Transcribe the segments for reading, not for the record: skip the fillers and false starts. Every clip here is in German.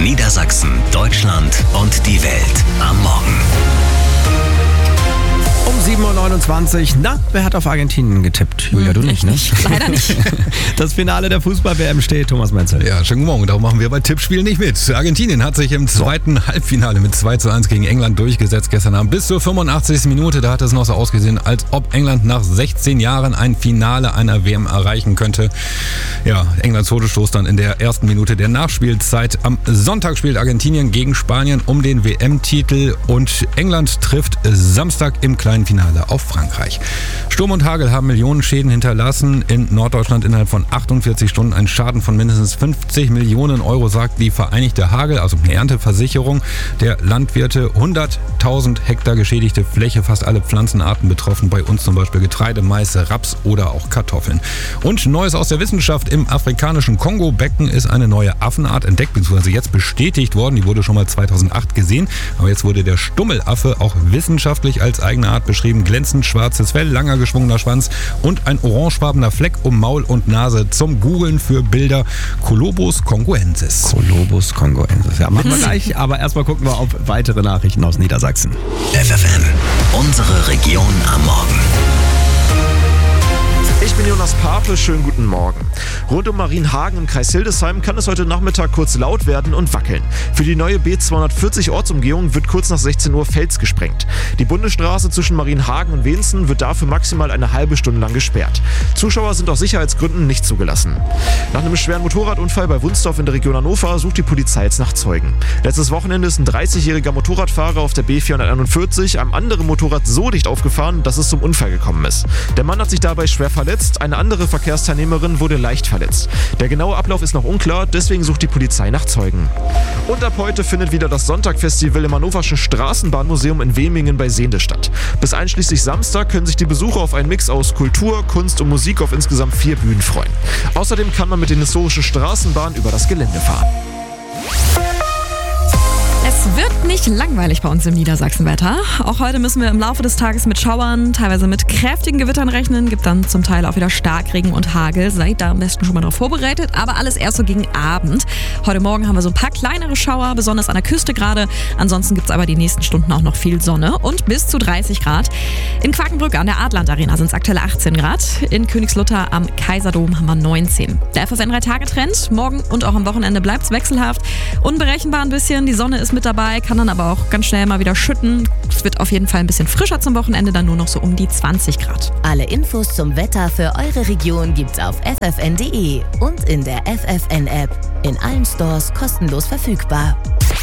Niedersachsen, Deutschland und die Welt am Morgen. Um 7.29 Uhr. Na, wer hat auf Argentinien getippt? Julia, du nicht, ne? Leider nicht. Das Finale der Fußball-WM steht. Thomas Menzel. Ja, schönen guten Morgen. Darum machen wir bei Tippspiel nicht mit. Argentinien hat sich im zweiten Halbfinale mit 2:1 gegen England durchgesetzt gestern Abend. Bis zur 85. Minute, da hat es noch so ausgesehen, als ob England nach 16 Jahren ein Finale einer WM erreichen könnte. Ja, Englands Todesstoß dann in der ersten Minute der Nachspielzeit. Am Sonntag spielt Argentinien gegen Spanien um den WM-Titel und England trifft Samstag im kleinen Finale auf Frankreich. Sturm und Hagel haben Millionen Schäden hinterlassen. In Norddeutschland innerhalb von 48 Stunden ein Schaden von mindestens 50 Millionen Euro, sagt die Vereinigte Hagel, also eine Ernteversicherung der Landwirte. 100.000 Hektar geschädigte Fläche, fast alle Pflanzenarten betroffen. Bei uns zum Beispiel Getreide, Mais, Raps oder auch Kartoffeln. Und Neues aus der Wissenschaft: Im afrikanischen Kongo-Becken ist eine neue Affenart entdeckt, beziehungsweise jetzt bestätigt worden. Die wurde schon mal 2008 gesehen, aber jetzt wurde der Stummelaffe auch wissenschaftlich als eigene Art beschrieben. Glänzend schwarzes Fell, langer geschwungener Schwanz und ein orangefarbener Fleck um Maul und Nase. Zum Googlen für Bilder: Colobus congoensis. Colobus congoensis. Ja, machen wir gleich. Aber erstmal gucken wir auf weitere Nachrichten aus Niedersachsen. FFN, unsere Region am Morgen. Ich bin Jonas Pape, schönen guten Morgen. Rund um Marienhagen im Kreis Hildesheim kann es heute Nachmittag kurz laut werden und wackeln. Für die neue B240 Ortsumgehung wird kurz nach 16 Uhr Fels gesprengt. Die Bundesstraße zwischen Marienhagen und Wenzen wird dafür maximal eine halbe Stunde lang gesperrt. Zuschauer sind aus Sicherheitsgründen nicht zugelassen. Nach einem schweren Motorradunfall bei Wunsdorf in der Region Hannover sucht die Polizei jetzt nach Zeugen. Letztes Wochenende ist ein 30-jähriger Motorradfahrer auf der B441 am anderen Motorrad so dicht aufgefahren, dass es zum Unfall gekommen ist. Der Mann hat sich dabei schwer verletzt. Eine andere Verkehrsteilnehmerin wurde leicht verletzt. Der genaue Ablauf ist noch unklar, deswegen sucht die Polizei nach Zeugen. Und ab heute findet wieder das Sonntag-Festival im Hannoverschen Straßenbahnmuseum in Wemingen bei Sehnde statt. Bis einschließlich Samstag können sich die Besucher auf einen Mix aus Kultur, Kunst und Musik auf insgesamt 4 Bühnen freuen. Außerdem kann man mit den historischen Straßenbahnen über das Gelände fahren. Es wird nicht langweilig bei uns im Niedersachsenwetter. Auch heute müssen wir im Laufe des Tages mit Schauern, teilweise mit kräftigen Gewittern rechnen. Gibt dann zum Teil auch wieder Starkregen und Hagel. Seid da am besten schon mal darauf vorbereitet. Aber alles erst so gegen Abend. Heute Morgen haben wir so ein paar kleinere Schauer, besonders an der Küste gerade. Ansonsten gibt es aber die nächsten Stunden auch noch viel Sonne und bis zu 30 Grad. In Quakenbrück an der Adland Arena sind es aktuell 18 Grad. In Königslutter am Kaiserdom haben wir 19. Der FFN 3-Tage-Trend. Morgen und auch am Wochenende bleibt es wechselhaft. Unberechenbar ein bisschen. Die Sonne ist mit dabei, kann dann aber auch ganz schnell mal wieder schütten. Es wird auf jeden Fall ein bisschen frischer zum Wochenende, dann nur noch so um die 20 Grad. Alle Infos zum Wetter für eure Region gibt's auf ffn.de und in der FFN-App. In allen Stores kostenlos verfügbar.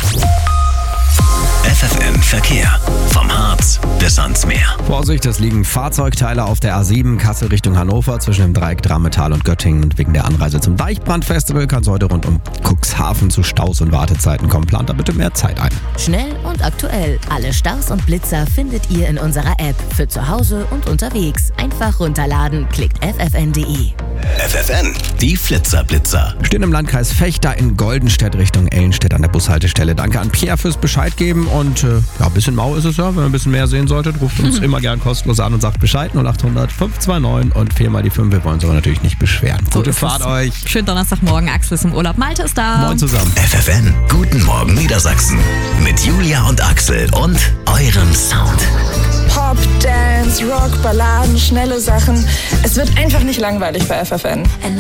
FFN Verkehr. Vom Harz bis ans Meer. Vorsicht, es liegen Fahrzeugteile auf der A7 Kassel Richtung Hannover zwischen dem Dreieck Drametal und Göttingen. Und wegen der Anreise zum Deichbrandfestival kann es heute rund um Cuxhaven zu Staus und Wartezeiten kommen. Plant da bitte mehr Zeit ein. Schnell und aktuell. Alle Staus und Blitzer findet ihr in unserer App. Für zu Hause und unterwegs. Einfach runterladen, klickt ffn.de. FFN, die Flitzer-Blitzer. Stehen im Landkreis Vechta in Goldenstedt Richtung Ellenstedt an der Bushaltestelle. Danke an Pierre fürs Bescheid geben. Und ja, ein bisschen mau ist es ja. Wenn ihr ein bisschen mehr sehen solltet, ruft uns immer gern kostenlos an und sagt Bescheid. 0800 529 und 4 mal die 5. Wir wollen uns aber natürlich nicht beschweren. So Gute Fahrt euch. Schönen Donnerstagmorgen. Axel ist im Urlaub. Malte ist da. Moin zusammen. FFN, guten Morgen Niedersachsen. Mit Julia und Axel und eurem Sound. Pop, Dance, Rock, Balladen, schnelle Sachen. Es wird einfach nicht langweilig bei FFN.